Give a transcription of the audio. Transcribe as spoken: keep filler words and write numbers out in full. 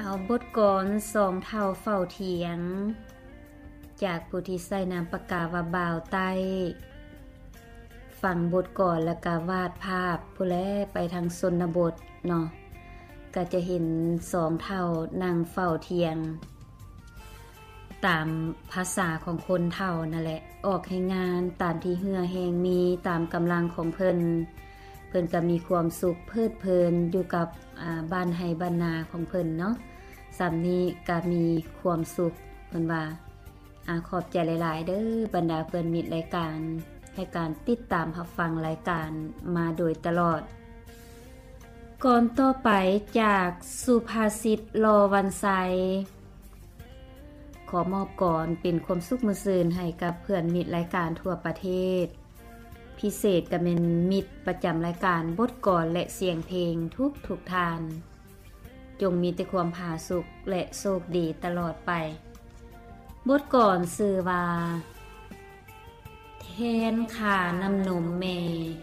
เอาบทกรสองเท่าเฝ้าเถียงจากผู้ที่ใส่นามปากกาว่าบ่าวใต้ฟังบทก่อนแล้วก็วาดภาพผู้แลไปทางชนบทเนาะก็จะเห็นสองเท่านั่งเฝ้าเถียงตามภาษาของคนเท่านั่นแหละออกให้งานตามที่เหือแหงมีตามกำลังของเพิ่นเพิ่นก็มีความสุขเพลิดเพลินอยู่กับอ่าบ้านไร่บ้านนาของเพิ่นเนาะสำนี้ก็มีความสุขเพิ่นว่าอ่าขอบใจหลายๆเด้อบรรดาเพิ่นมิตรรายการให้การติดตามรับฟังรายการมาโดยตลอดก่อนต่อไปจากสุภาษิตลอวันไซขอมอบก่อนเป็นความสุขมื้อซื่นให้กับเพื่อนมิตรรายการทั่วประเทศพิเศษก็เป็นมิตรประจำรายการบทกลอนและเสียงเพลงทุกทุกทานจงมีแต่ความผาสุขและโชคดีตลอดไปบทกลอนชื่อว่าแทนค่าน้ำนมแม่